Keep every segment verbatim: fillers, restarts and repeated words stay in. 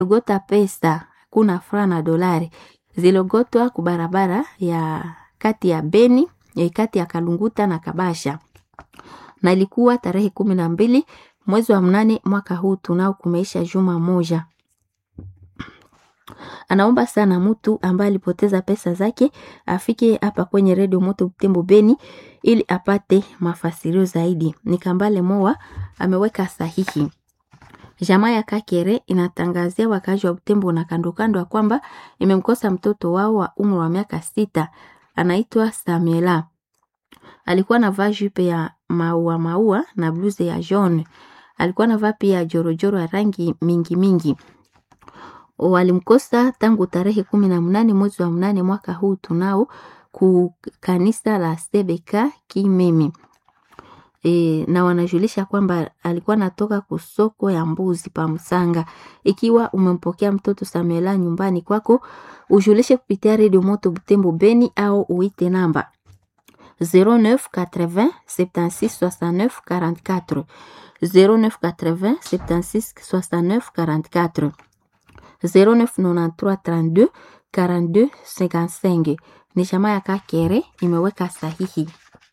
gota pesa kuna fra na dolari zilogotwa kubarabara ya kati ya Beni ya kati ya Kalunguta na Kabasha, na ilikuwa tarehe kumi na mbili mwezi wa mnane mwaka huu tunao kumeisha juma moja. Anaomba sana mtu ambaye alipoteza pesa zake afike hapa kwenye redio Moto Butembo Beni ili apate mafasirio zaidi. Ni Kambale Moa ameweka sahihi. Jamaa ya Kakere inatangazia wakazi wa Butembo na kando kando ya kwamba imemkosa mtoto wao wa umri wa miaka sita, anaitwa Samuela. Alikuwa anavaa jupe ya maua maua na bluze ya jaune. Alikuwa anavaa pia jorojoro ya rangi mingi mingi. Walimkosa tangu tarehe kumi na mnane mwezi wa mnane mwaka huu tunao ku kanisa la C B K Kimemi. E, na wanajulisha kwamba alikuwa natoka kusoko ya mbuzi pa Msanga. Ikiwa umempokea mtoto Samuela nyumbani kwako, ujulishe kupitia redio Moto Butembo Beni au uite namba zero neuf quatre-vingts soixante-six soixante-neuf quarante-quatre zero neuf quatre-vingts soixante-six soixante-neuf quarante-quatre zero neuf quatre-vingt-treize trente-deux quarante-deux cinquante-cinq. Ni jamaa ya Kakere imeweka sahihi.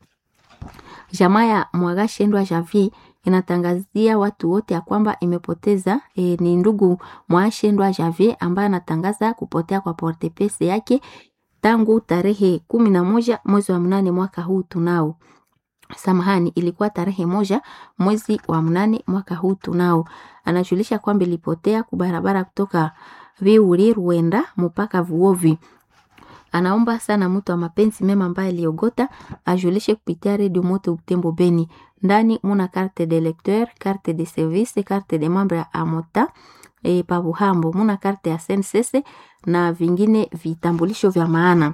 Jamaa ya Mwaga Shendwa Javier inatangazia watu wote ya kwamba imepoteza e, ni ndugu Mwaga Shendwa Javier ambaye anatangaza kupotea kwa portepese yake tangu tarehe kumi na moja mwezi wa mnane mwaka huu tunao. Samahani, ilikuwa tarehe moja mwezi wa mnane mwaka huu tunao. Anajulisha kwamba ilipotea kubarabara kutoka Viuri Ruenda mpaka Vuovi. Anaomba sana mtu wa mapenzi mema ambaye aliogota ajulishe kupitia redio Moto Butembo Beni. Ndani muna carte de lecteur, carte de service, carte de membre ya Amota e, pa Buhambo, muna carte ya S N C C na vingine vitambulisho vya maana.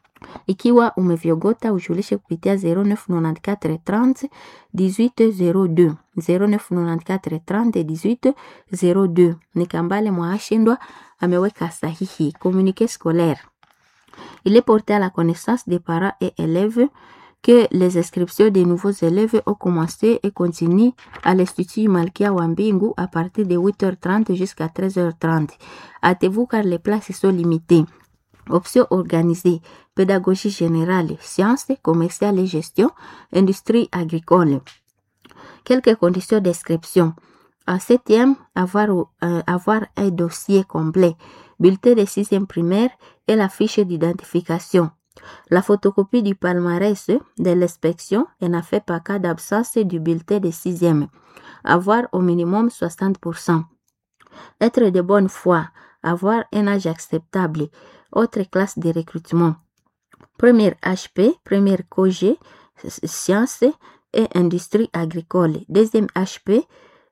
Ikiwa umeviogota ujulishe kupitia zero neuf quatre-vingt-quatre trente dix-huit zero deux zero neuf quatre-vingt-quatre trente dix-huit zero deux. Ni Kambale Mwashindwa ameweka sahihi. Communiqué scolaire. Il est porté à la connaissance des parents et élèves que les inscriptions des nouveaux élèves ont commencé et continuent à l'Institut Malkia Wambingu à partir de huit heures trente jusqu'à treize heures trente. Hâtez-vous car les places sont limitées. Options organisées: pédagogie générale, sciences, commerciales et gestion, industrie agricole. Quelques conditions d'inscription. En septième, avoir, euh, avoir un dossier complet, bulletin de sixième primaire et la fiche d'identification. La photocopie du palmarès de l'inspection et n'a fait pas cas d'absence du bulletin de sixième. Avoir au minimum soixante pour cent. Être de bonne foi. Avoir un âge acceptable. Autre classe de recrutement. Première H P, première C O G, sciences et industrie agricole. Deuxième H P,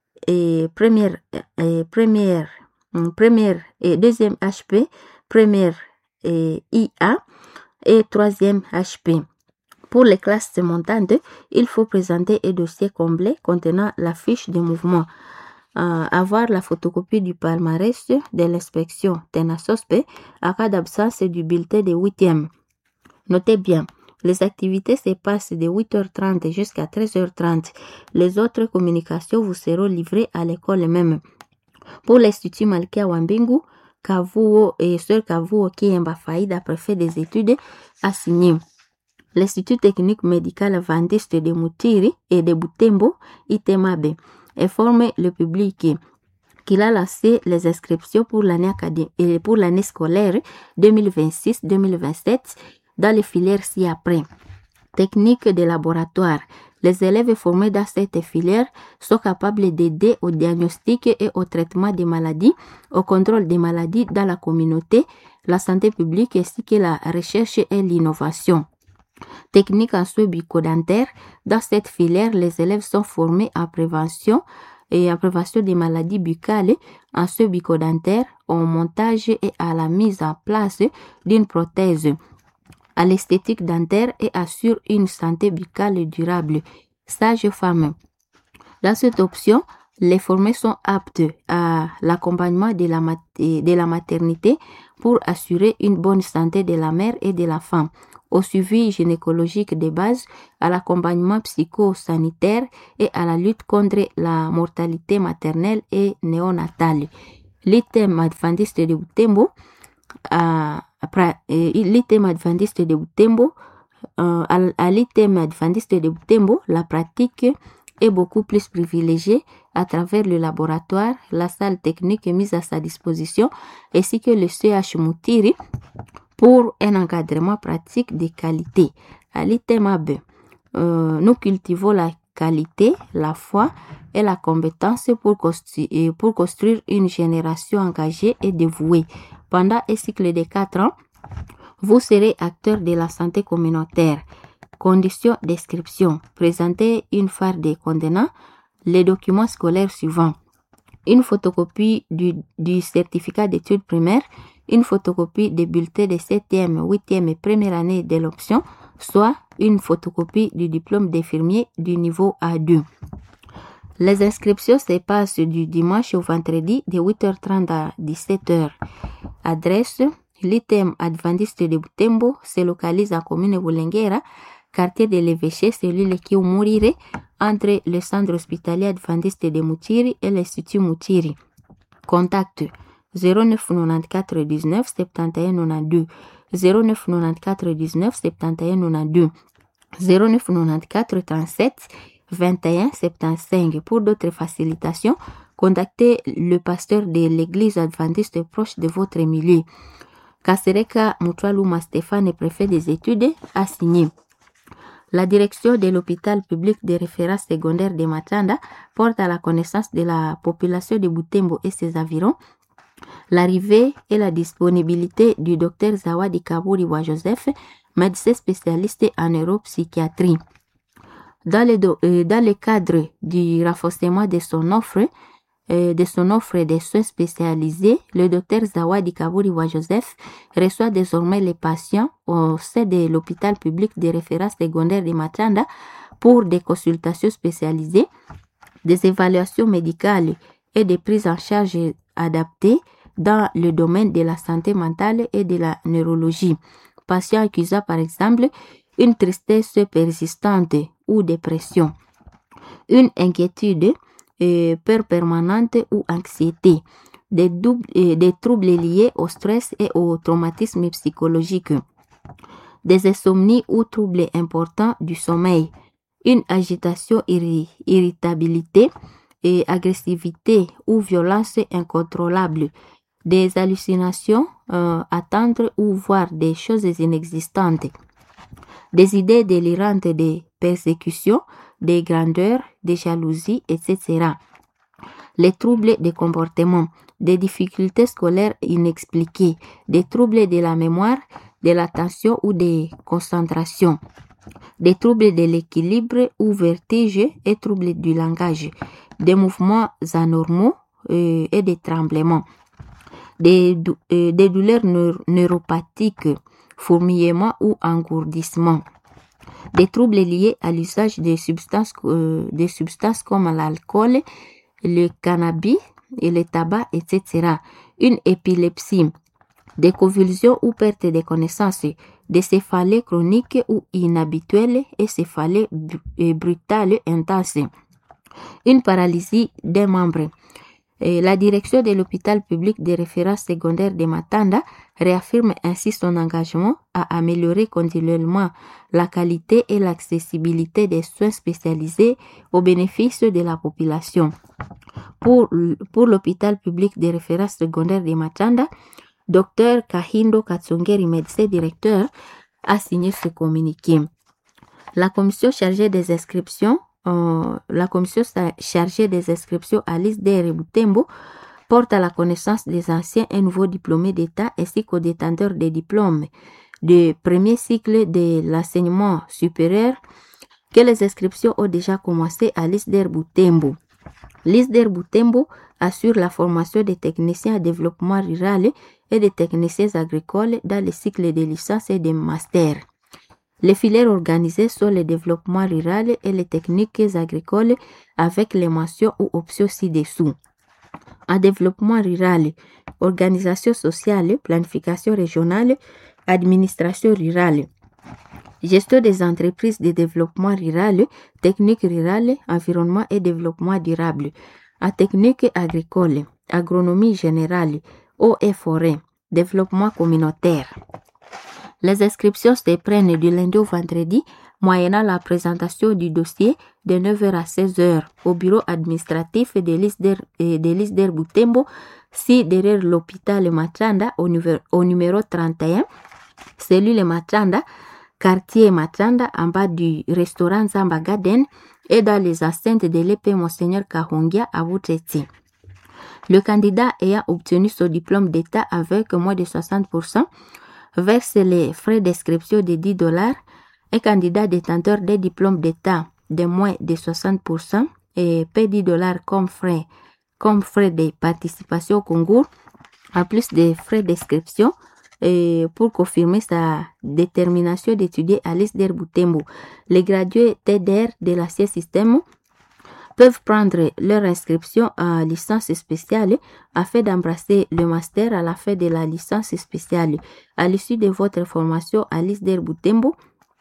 et première, et première, première et deuxième H P, première et I A et troisième H P. Pour les classes montantes, il faut présenter un dossier complet contenant la fiche de mouvement. Euh, avoir la photocopie du palmarès de l'inspection TENASOSPE à cas d'absence du bulletin de huitième. Notez bien, les activités se passent de huit heures trente jusqu'à treize heures trente. Les autres communications vous seront livrées à l'école même. Pour l'Institut Malkia Wambingu, Kavuo et Sœur Kavuo Kiemba Faïda, préfet des études, a signé. L'Institut technique médical Vandiste de Moutiri et de Butembo, Itemabe, informe le public qu'il a lancé les inscriptions pour l'année académique et pour l'année scolaire deux mille vingt-six deux mille vingt-sept dans les filières ci-après. Technique de laboratoire. Les élèves formés dans cette filière sont capables d'aider au diagnostic et au traitement des maladies, au contrôle des maladies dans la communauté, la santé publique ainsi que la recherche et l'innovation. Technique en soins bucco-dentaires. Dans cette filière, les élèves sont formés en prévention et en prévention des maladies buccales, en soins bucco-dentaires, au montage et à la mise en place d'une prothèse, à l'esthétique dentaire et assure une santé buccale durable. Sage-femme. Dans cette option, les formés sont aptes à l'accompagnement de la, mat- de la maternité pour assurer une bonne santé de la mère et de la femme, au suivi gynécologique de base, à l'accompagnement psychosanitaire et à la lutte contre la mortalité maternelle et néonatale. l'I T E M adventiste de Butembo, à, à, l'I T E M adventiste de Butembo, euh, à, à l'I T E M adventiste de Butembo, la pratique est beaucoup plus privilégiée à travers le laboratoire, la salle technique mise à sa disposition, ainsi que le C H Moutiri pour un encadrement pratique de qualité. À l'I T E M A B, euh, nous cultivons la qualité, la foi et la compétence pour construire, pour construire une génération engagée et dévouée. Pendant un cycle de quatre ans, vous serez acteur de la santé communautaire. Conditions d'inscription. Présentez une phare des contenants, les documents scolaires suivants. Une photocopie du, du certificat d'études primaires, une photocopie des bulletins de septième, huitième et première année de l'option, soit une photocopie du diplôme d'infirmier du niveau A deux. Les inscriptions se passent du dimanche au vendredi de huit heures trente à dix-sept heures. Adresse: l'I T E M adventiste de Butembo se localise à commune Bulengera, quartier de l'Évêché, cellule Kiumurire, entre le centre hospitalier adventiste de Moutiri et l'Institut Moutiri. Contact: zéro neuf quatre-vingt-quatorze dix-neuf soixante et un quatre-vingt-douze, zéro neuf quatre-vingt-quatorze dix-neuf soixante et un quatre-vingt-douze, zéro neuf quatre-vingt-quatorze trente-sept vingt et un soixante-quinze. Pour d'autres facilitations, contactez le pasteur de l'église adventiste proche de votre milieu. Kasereka Mutualuma Stéphane, préfet des études, a signé. La direction de l'hôpital public de référence secondaire de Matanda porte à la connaissance de la population de Butembo et ses environs l'arrivée et la disponibilité du docteur Zawadi Kaburi Wa Joseph, médecin spécialiste en neuropsychiatrie. Dans le, do, euh, dans le cadre du renforcement de son offre, euh, de son offre de soins spécialisés, le docteur Zawadi Kaburi Wa Joseph reçoit désormais les patients au sein de l'hôpital public de référence secondaire de Matanda pour des consultations spécialisées, des évaluations médicales et des prises en charge adaptées dans le domaine de la santé mentale et de la neurologie. Patients accusant par exemple une tristesse persistante ou dépression, une inquiétude, euh, peur permanente ou anxiété, des, doubles, euh, des troubles liés au stress et au traumatisme psychologique, des insomnies ou troubles importants du sommeil, une agitation, irri- irritabilité et agressivité ou violence incontrôlable, des hallucinations, euh, attendre ou voir des choses inexistantes, des idées délirantes de persécution, des grandeurs, des jalousies, et cetera. Les troubles de comportement, des difficultés scolaires inexpliquées, des troubles de la mémoire, de l'attention ou de concentration, des troubles de l'équilibre ou vertige et troubles du langage, des mouvements anormaux euh, et des tremblements, des, dou- euh, des douleurs neur- neuropathiques, fourmillements ou engourdissements, des troubles liés à l'usage des substances, euh, des substances comme l'alcool, le cannabis et le tabac, et cetera. Une épilepsie, des convulsions ou perte de connaissance, des céphalées chroniques ou inhabituelles et céphalées br- brutales intenses, une paralysie d'un membre. Et la direction de l'hôpital public de référence secondaire de Matanda réaffirme ainsi son engagement à améliorer continuellement la qualité et l'accessibilité des soins spécialisés au bénéfice de la population. Pour, pour l'hôpital public de référence secondaire de Matanda, Dr Kahindo Katsongeri, médecin directeur, a signé ce communiqué. La commission chargée des inscriptions Euh, la commission chargée des inscriptions à l'I S D R Butembo porte à la connaissance des anciens et nouveaux diplômés d'État ainsi qu'aux détenteurs des diplômes de premier cycle de l'enseignement supérieur que les inscriptions ont déjà commencé à l'I S D R Butembo. L'I S D R Butembo assure la formation des techniciens en développement rural et des techniciens agricoles dans les cycles de licence et de master. Les filières organisées sont le développement rural et les techniques agricoles avec les mentions ou options ci-dessous. En développement rural, organisation sociale, planification régionale, administration rurale, gestion des entreprises de développement rural, technique rurale, environnement et développement durable. En technique agricole, agronomie générale, eau et forêt, développement communautaire. Les inscriptions se prennent du lundi au vendredi, moyennant la présentation du dossier de neuf heures à seize heures au bureau administratif de l'Isder Butembo, si derrière l'hôpital Matanda au, au numéro trente et un, cellule Matanda, quartier Matanda, en bas du restaurant Zamba Garden et dans les enceintes de l'E P Monseigneur Kahongia à Bouteti. Le candidat ayant obtenu son diplôme d'État avec moins de soixante pour cent verse les frais d'inscription de dix dollars. Un candidat détenteur des diplômes d'État de moins de soixante pour cent et paie dix dollars comme frais, comme frais de participation au concours, en plus des frais d'inscription et pour confirmer sa détermination d'étudier à l'Isder Butembo. Les gradués T D R de l'ancien système peuvent prendre leur inscription en licence spéciale afin d'embrasser le master à la fin de la licence spéciale. À l'issue de votre formation à l'Isder Butembo,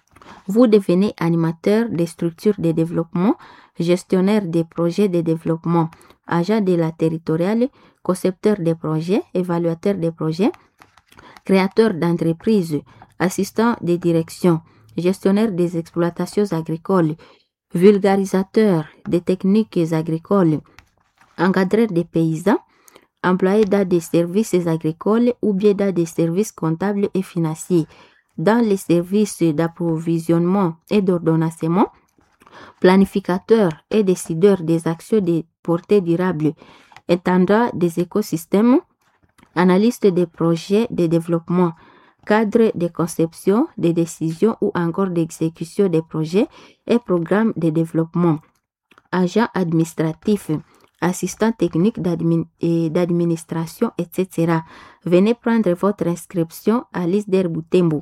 vous devenez animateur des structures de développement, gestionnaire des projets de développement, agent de la territoriale, concepteur des projets, évaluateur des projets, créateur d'entreprises, assistant de direction, gestionnaire des exploitations agricoles, vulgarisateur des techniques agricoles, encadreur des paysans, employé dans des services agricoles ou bien dans des services comptables et financiers, dans les services d'approvisionnement et d'ordonnancement, planificateur et décideur des actions de portée durable, étendant des écosystèmes, analyste des projets de développement, cadre de conception, de décision ou encore d'exécution des projets et programmes de développement, agent administratif, assistant technique d'admin et d'administration, et cetera. Venez prendre votre inscription à l'Isder Butembo.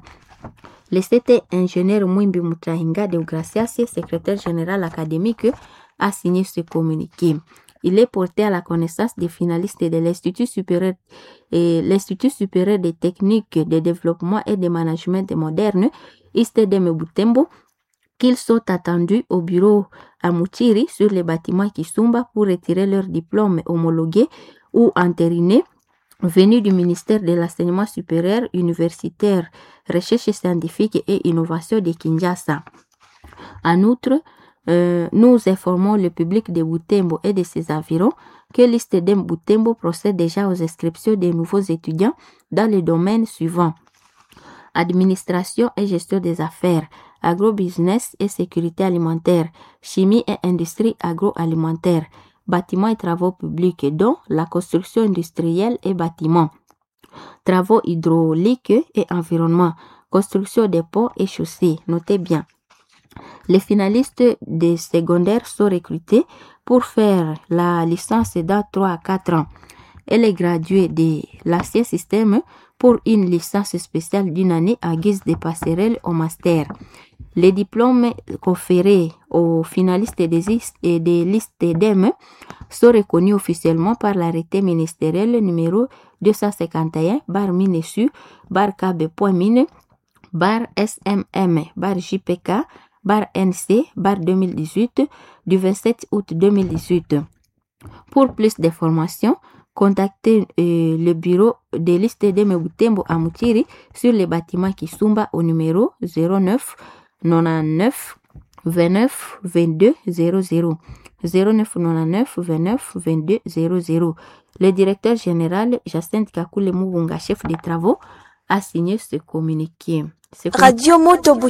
Le C T ingénieur Mwimbi Mutrahinga de Gracias, secrétaire général académique, a signé ce communiqué. Il est porté à la connaissance des finalistes de l'Institut supérieur et l'Institut supérieur des techniques de développement et de management moderne, I S T D M Butembo, qu'ils sont attendus au bureau à Mutiri sur les bâtiments Kisumba pour retirer leur diplôme homologué ou entériné venus du ministère de l'Enseignement supérieur, universitaire, recherche scientifique et innovation de Kinshasa. En outre, Euh, nous informons le public de Butembo et de ses environs que l'I S T D M Butembo procède déjà aux inscriptions des nouveaux étudiants dans les domaines suivants: administration et gestion des affaires, agrobusiness et sécurité alimentaire, chimie et industrie agroalimentaire, bâtiments et travaux publics, dont la construction industrielle et bâtiments, travaux hydrauliques et environnement, construction des ponts et chaussées. Notez bien. Les finalistes des secondaires sont recrutés pour faire la licence dans trois à quatre ans et les gradués de l'ancien système pour une licence spéciale d'une année à guise de passerelle au master. Les diplômes conférés aux finalistes des et des listes d'E M sont reconnus officiellement par l'arrêté ministériel numéro deux cent cinquante et un bar minesu bar kb.mine bar smm bar jpk bar N C, bar deux mille dix-huit, du vingt-sept août deux mille dix-huit. Pour plus d'informations, contactez euh, le bureau de l'I S T D M Butembo à Mutiri sur les bâtiments Kisumba au numéro zéro neuf quatre-vingt-neuf vingt-neuf vingt-deux zéro zéro. zéro neuf quatre-vingt-neuf vingt-neuf vingt-deux zéro zéro. Le directeur général, Jacinthe Kakule Mubunga, chef des travaux, a signé ce communiqué. Ce Radio Moto